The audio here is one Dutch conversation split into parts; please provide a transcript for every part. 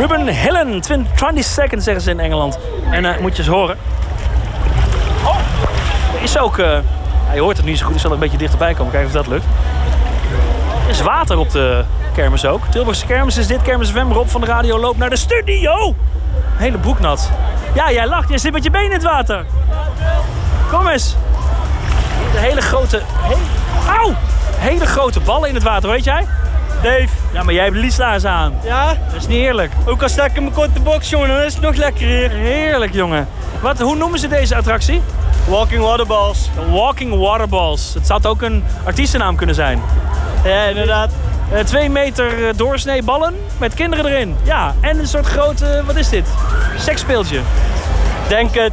Ruben Hillen, 20 seconds zeggen ze in Engeland. En moet je eens horen. Oh, er is ook... je hoort het niet zo goed, ik zal er een beetje dichterbij komen. Kijken of dat lukt. Er is water op de kermis ook. Tilburgse kermis is dit. Kermis FM. Rob van de radio loopt naar de studio. Hele broek nat. Ja, jij lacht. Jij zit met je been in het water. Kom eens. De hele grote... Auw! Hele grote ballen in het water, weet jij? Dave. Ja, maar jij hebt lieslaars aan. Ja? Dat is niet eerlijk. Ook al sta ik in mijn korte box, jongen, dan is het nog lekker hier. Heerlijk, jongen. Hoe noemen ze deze attractie? Walking waterballs. Walking waterballs. Het zou ook een artiestennaam kunnen zijn. Ja, inderdaad. 2 meter doorsnee ballen met kinderen erin. Ja, en een soort grote, wat is dit? Seksspeeltje. Denk het.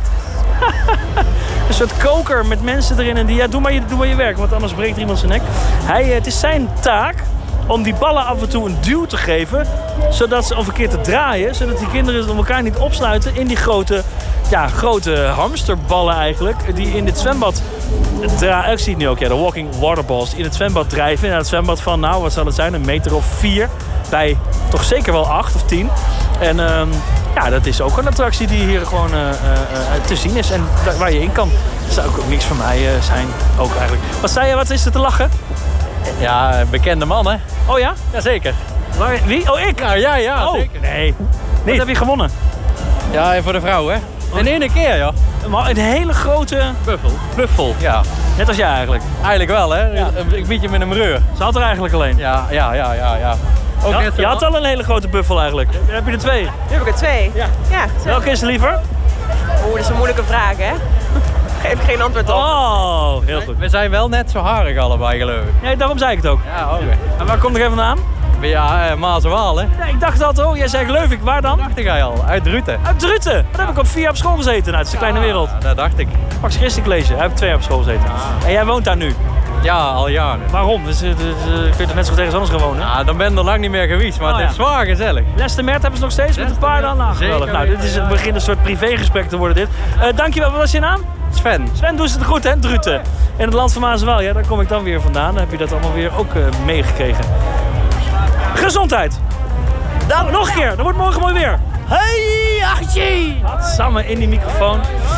Een soort koker met mensen erin. En die, ja, doe maar je werk, want anders breekt er iemand zijn nek. Het is zijn taak om die ballen af en toe een duw te geven. Zodat ze, of een keer te draaien. Zodat die kinderen elkaar niet opsluiten in die grote hamsterballen eigenlijk. Die in dit zwembad ik zie het nu ook, ja, de walking waterballs. In het zwembad drijven. In het zwembad van, nou, wat zal het zijn? Een meter of 4. Bij toch zeker wel 8 of 10. En ja, dat is ook een attractie die hier gewoon te zien is. En waar je in kan. Dat zou ook niks voor mij zijn. Ook eigenlijk. Wat zei je? Wat is er te lachen? Ja, bekende man, hè? Oh ja? Jazeker. Wie? Oh, ik? Ja, oh, zeker. Nee. Wat heb je gewonnen? Ja, voor de vrouw, hè? In één keer, ja. Maar een hele grote... Buffel, ja. Net als jij eigenlijk. Eigenlijk wel, hè? Ja. Ik bied je met een breur. Ze had er eigenlijk alleen. Ja. Ook je had al een hele grote buffel eigenlijk. Heb je er 2? Nu heb ik er 2. Ja. Ja. Welke is er liever? Dat is een moeilijke vraag, hè? Geef geen antwoord op. Oh, heel goed. We zijn wel net zo harig allebei, geloof ik. Nee, daarom zei ik het ook. Ja, oké. En waar komt er even vandaan? Ja, Maas en Waal, hè? Ja, ik dacht altijd, jij zei Gleuvik. Waar dan? Dat dacht ik al. Uit Druten. Uit Druten? Daar heb ik op 4 jaar op school gezeten. uit de kleine wereld. Ja, dat dacht ik. Max Christi College. Daar heb ik 2 jaar op school gezeten. En jij woont daar nu? Ja, al jaren. Waarom? Dus, kun je toch net zo goed ergens anders gaan wonen? Ja, dan ben ik er lang niet meer geweest, maar het is zwaar gezellig. Lestermert hebben ze nog steeds met een paar dan? Nou, geweldig. Nou, dit is het begin een soort privégesprek te worden dit. Dankjewel. Wat was je naam? Sven. Sven, doe ze het goed, hè? Druten. In het land van Maas en Waal, ja, daar kom ik dan weer vandaan. Dan heb je dat allemaal weer ook meegekregen. Gezondheid. Nog een keer, dan wordt morgen mooi weer. Hey, Archie! Samen in die microfoon.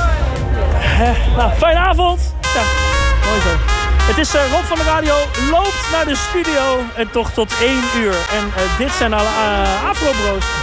Nou, fijne avond. Ja, mooi zo. Het is Rob van de radio, loopt naar de studio en toch tot 1 uur. En dit zijn alle Afro Bros.